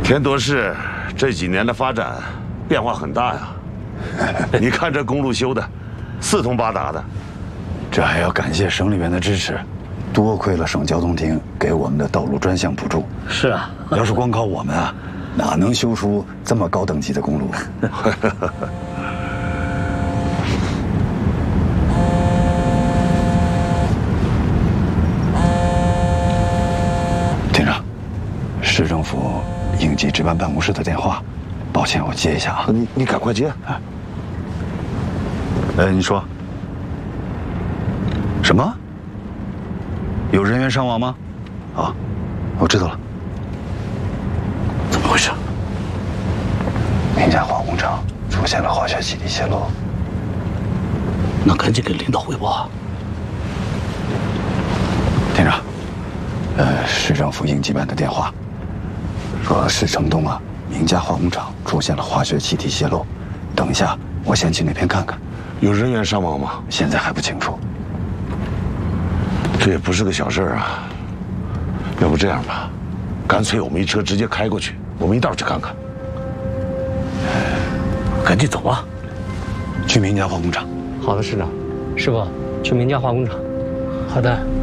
天夺市这几年的发展变化很大呀，你看这公路修的四通八达的， 这还要感谢省里面的支持，多亏了省交通厅给我们的道路专项补助。 是啊， 要是光靠我们啊，哪能修出这么高等级的公路？厅长，市政府应急值班办公室的电话，抱歉，我接一下啊。 你赶快接。 你说什么？有人员伤亡吗？啊，我知道了。怎么回事？明家化工厂出现了化学气体泄漏。 那赶紧给领导汇报啊！ 厅长，市政府应急办的电话，说市城东啊明家化工厂出现了化学气体泄漏。等一下，我先去那边看看。 有人员伤亡吗？ 现在还不清楚。 这也不是个小事啊。要不这样吧，干脆我们一车直接开过去，我们一道去看看。 赶紧走啊！ 去明家化工厂。 好的，市长。师傅，去明家化工厂。好的。